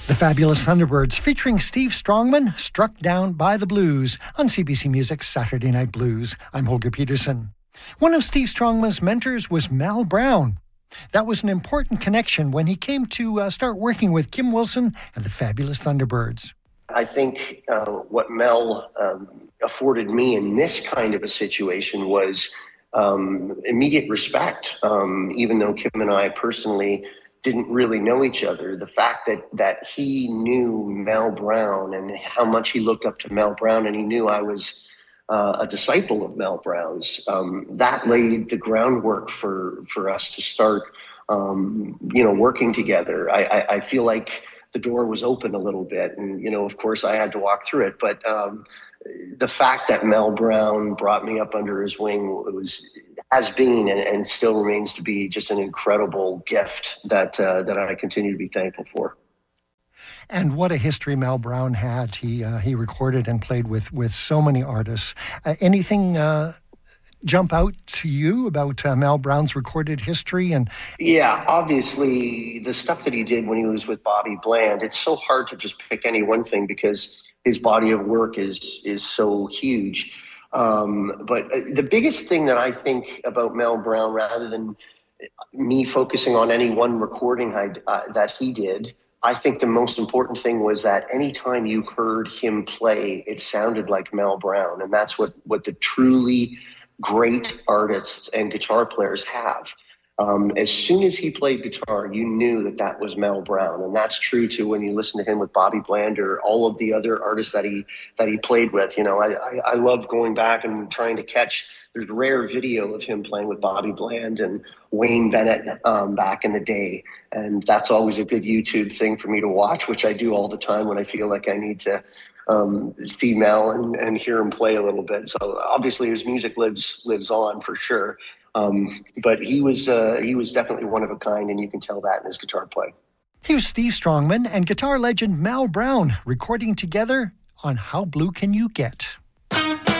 The Fabulous Thunderbirds, featuring Steve Strongman, Struck Down by the Blues on CBC Music's Saturday Night Blues. I'm Holger Peterson. One of Steve Strongman's mentors was Mel Brown. That was an important connection when he came to start working with Kim Wilson and the Fabulous Thunderbirds. I think what Mel afforded me in this kind of a situation was immediate respect. Even though Kim and I personally didn't really know each other, the fact that he knew Mel Brown and how much he looked up to Mel Brown, and he knew I was a disciple of Mel Brown's, that laid the groundwork for us to start, working together. I feel like the door was open a little bit, and of course I had to walk through it. But the fact that Mel Brown brought me up under his wing has been and still remains to be just an incredible gift that I continue to be thankful for. And what a history Mel Brown had. He recorded and played with so many artists. Anything jump out to you about Mel Brown's recorded history? And yeah, obviously the stuff that he did when he was with Bobby Bland, it's so hard to just pick any one thing because his body of work is so huge. But the biggest thing that I think about Mel Brown, rather than me focusing on any one recording that he did, I think the most important thing was that anytime you heard him play, it sounded like Mel Brown. And that's what the truly great artists and guitar players have. As soon as he played guitar, you knew that was Mel Brown. And that's true too when you listen to him with Bobby Bland or all of the other artists that he played with. I love going back and trying to catch. There's rare video of him playing with Bobby Bland and Wayne Bennett back in the day. And that's always a good YouTube thing for me to watch, which I do all the time when I feel like I need to see Mel and hear him play a little bit. So obviously his music lives on for sure. But he was definitely one of a kind, and you can tell that in his guitar playing. Here's Steve Strongman and guitar legend Mel Brown recording together on How Blue Can You Get?